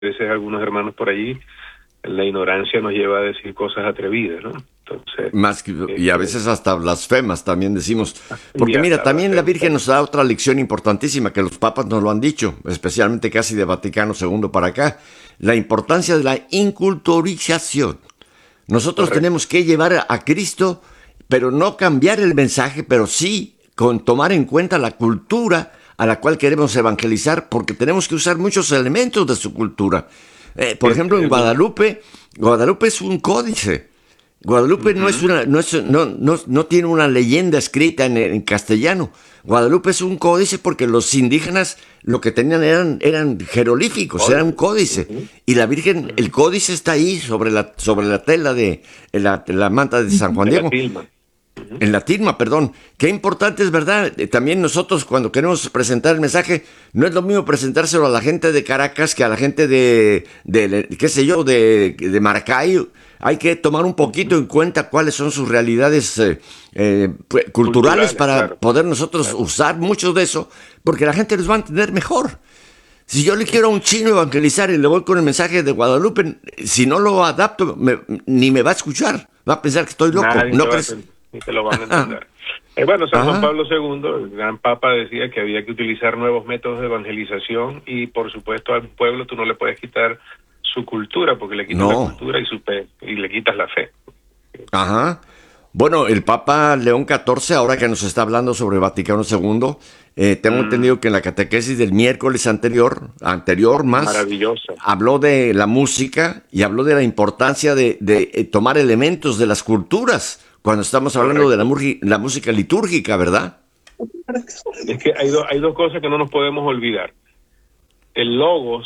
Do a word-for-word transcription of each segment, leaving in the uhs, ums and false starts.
veces algunos hermanos por allí, la ignorancia nos lleva a decir cosas atrevidas, ¿no? Entonces, Más que, y a veces hasta blasfemas también decimos. Porque ya mira, también la Virgen blasfemas. nos da otra lección importantísima que los papas nos lo han dicho, especialmente casi de Vaticano segundo para acá, la importancia de la inculturización. Nosotros Correcto. tenemos que llevar a, a Cristo, pero no cambiar el mensaje, pero sí con tomar en cuenta la cultura a la cual queremos evangelizar, porque tenemos que usar muchos elementos de su cultura. Eh, por Es- ejemplo, en es muy- Guadalupe, Guadalupe es un códice. Guadalupe no es Ujú. una, no es, no, no, no tiene una leyenda escrita en, en castellano. Guadalupe es un códice porque los indígenas lo que tenían eran, eran jeroglíficos, era un Códice. códice. Ujú. Y la Virgen, el códice está ahí sobre la, sobre la tela de la, la manta de San Juan De la Diego. tilma. Ujú. En la tilma, perdón. Qué importante es, ¿verdad? Eh, También nosotros cuando queremos presentar el mensaje, no es lo mismo presentárselo a la gente de Caracas que a la gente de, de qué sé yo, de, de Maracay. Hay que tomar un poquito en cuenta cuáles son sus realidades eh, eh, pues, culturales Culturales, para claro. poder nosotros Claro. usar mucho de eso, porque la gente los va a entender mejor. Si yo le quiero a un chino evangelizar y le voy con el mensaje de Guadalupe, si no lo adapto, me- ni me va a escuchar. Va a pensar que estoy loco. Nadie ¿No te va a crees? entender, ni te lo van a entender. Eh, bueno, San Juan Ajá. Pablo segundo, el gran papa, decía que había que utilizar nuevos métodos de evangelización y, por supuesto, al pueblo tú no le puedes quitar su cultura, porque le quitas la No. cultura y, su fe, y le quitas la fe. Ajá. Bueno, el Papa León catorce, ahora que nos está hablando sobre Vaticano segundo, eh, tengo Mm, entendido que en la catequesis del miércoles anterior, anterior más, maravillosa. habló de la música y habló de la importancia de, de, eh, tomar elementos de las culturas cuando estamos hablando de la, Correcto. murgi- la música litúrgica, ¿verdad? Es que hay, do- hay dos cosas que no nos podemos olvidar. El logos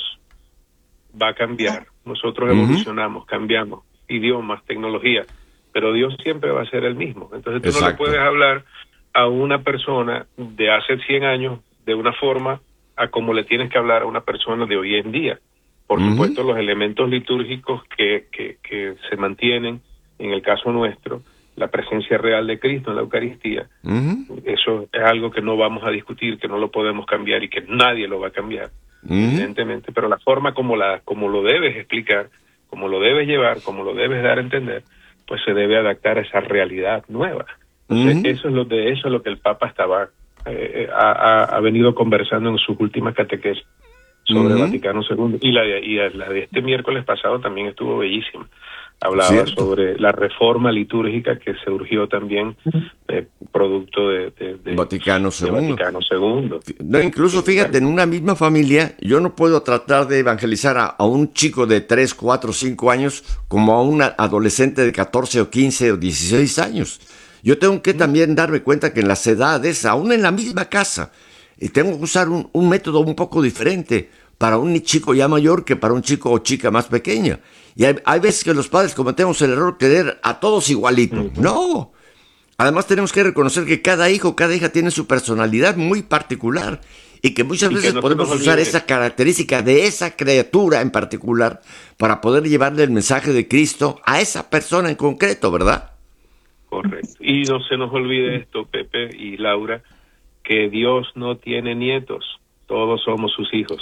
va a cambiar. Nosotros Ujú. evolucionamos, cambiamos, idiomas, tecnología, pero Dios siempre va a ser el mismo. Entonces tú no le Exacto. puedes hablar a una persona de hace cien años de una forma a como le tienes que hablar a una persona de hoy en día. Por Ujú. supuesto, los elementos litúrgicos que, que, que se mantienen, en el caso nuestro, la presencia real de Cristo en la Eucaristía, Ujú. eso es algo que no vamos a discutir, que no lo podemos cambiar y que nadie lo va a cambiar, Ujú. evidentemente, pero la forma como la como lo debes explicar, como lo debes llevar, como lo debes dar a entender, pues se debe adaptar a esa realidad nueva. Entonces, Ujú. eso es lo de eso es lo que el Papa estaba eh, ha, ha, ha venido conversando en sus últimas catequesis sobre Ujú. Vaticano segundo, y la de, y la de este miércoles pasado también estuvo bellísima. Hablaba Cierto. sobre la reforma litúrgica que surgió también eh, producto de, de, de, Vaticano de segundo. Vaticano segundo. No, incluso Sí, fíjate, en una misma familia, yo no puedo tratar de evangelizar a, a un chico de tres, cuatro, cinco años como a un adolescente de catorce o quince o dieciséis años. Yo tengo que también darme cuenta que en las edades, aún en la misma casa, y tengo que usar un, un método un poco diferente para un chico ya mayor que para un chico o chica más pequeña. Y hay, hay veces que los padres cometemos el error de querer a todos igualito. Ujú. No. Además tenemos que reconocer que cada hijo, cada hija tiene su personalidad muy particular y que muchas Y que veces no se podemos nos usar olvide, esa característica de esa criatura en particular para poder llevarle el mensaje de Cristo a esa persona en concreto, ¿verdad? correcto. Y no se nos olvide esto, Pepe y Laura, que Dios no tiene nietos, todos somos sus hijos.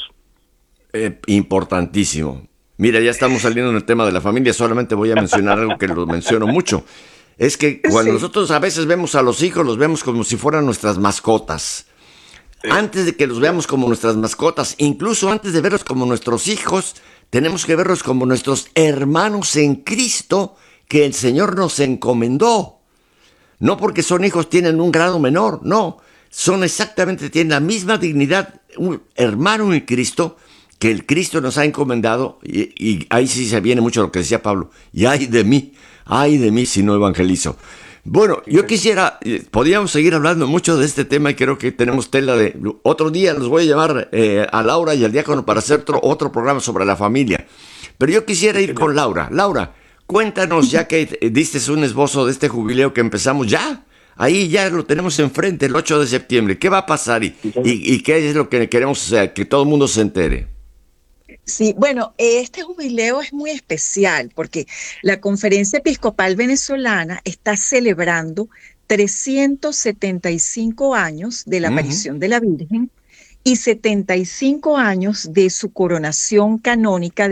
Eh, importantísimo. Mira, ya estamos saliendo en el tema de la familia, solamente voy a mencionar algo que lo menciono mucho. Es que cuando Sí. nosotros a veces vemos a los hijos, los vemos como si fueran nuestras mascotas. Sí. Antes de que los veamos como nuestras mascotas, incluso antes de verlos como nuestros hijos, tenemos que verlos como nuestros hermanos en Cristo que el Señor nos encomendó. No porque son hijos tienen un grado menor, no. Son exactamente, tienen la misma dignidad, un hermano en Cristo que el Cristo nos ha encomendado. Y, y ahí sí se viene mucho lo que decía Pablo. Y ay de mí, ay de mí si no evangelizo. Bueno, yo quisiera, eh, podríamos seguir hablando mucho de este tema y creo que tenemos tela de... Otro día los voy a llamar eh, a Laura y al diácono para hacer otro, otro programa sobre la familia. Pero yo quisiera ir con Laura. Laura, cuéntanos, ya que eh, diste un esbozo de este jubileo que empezamos ya. Ahí ya lo tenemos enfrente, el ocho de septiembre. ¿Qué va a pasar y, y, y qué es lo que queremos, o sea, que todo el mundo se entere? Sí, bueno, este jubileo es muy especial porque la Conferencia Episcopal Venezolana está celebrando trescientos setenta y cinco años de la Ujú. aparición de la Virgen y setenta y cinco años de su coronación canónica